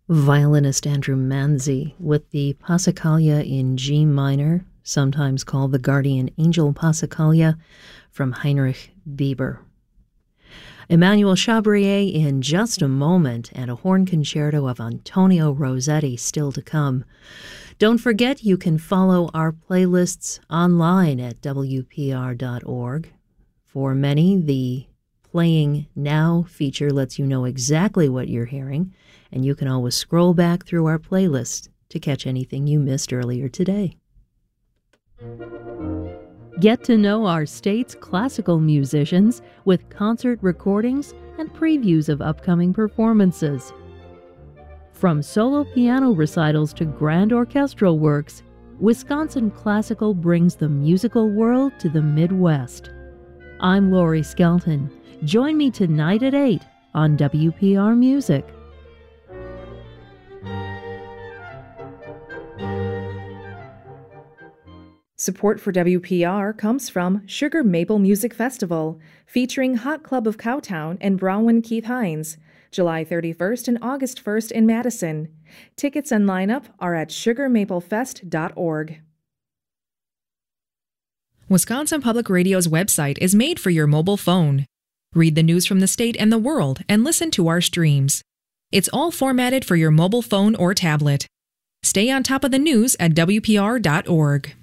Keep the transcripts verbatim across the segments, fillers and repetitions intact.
Violinist Andrew Manzi with the Passacaglia in G minor, sometimes called the Guardian Angel Passacaglia, from Heinrich Bieber. Emmanuel Chabrier in just a moment, and a horn concerto of Antonio Rossetti still to come. Don't forget you can follow our playlists online at W P R dot org. For many, the Playing Now feature lets you know exactly what you're hearing, and you can always scroll back through our playlist to catch anything you missed earlier today. Get to know our state's classical musicians with concert recordings and previews of upcoming performances. From solo piano recitals to grand orchestral works, Wisconsin Classical brings the musical world to the Midwest. I'm Lori Skelton. Join me tonight at eight on W P R Music. Support for W P R comes from Sugar Maple Music Festival, featuring Hot Club of Cowtown and Bronwyn Keith Hines, July thirty-first and August first in Madison. Tickets and lineup are at sugar maple fest dot org. Wisconsin Public Radio's website is made for your mobile phone. Read the news from the state and the world and listen to our streams. It's all formatted for your mobile phone or tablet. Stay on top of the news at W P R dot org.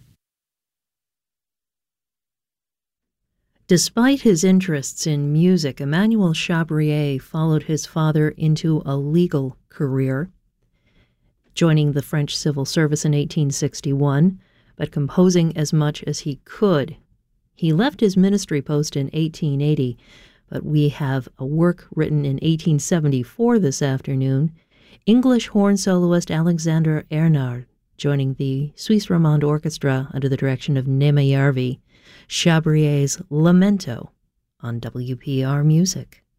Despite his interests in music, Emmanuel Chabrier followed his father into a legal career, joining the French civil service in eighteen sixty-one, but composing as much as he could. He left his ministry post in eighteen eighty, but we have a work written in eighteen seventy-four this afternoon, English horn soloist Alexander Ernard, joining the Suisse Romande Orchestra under the direction of Nema Järvi, Chabrier's Lamento on W P R Music.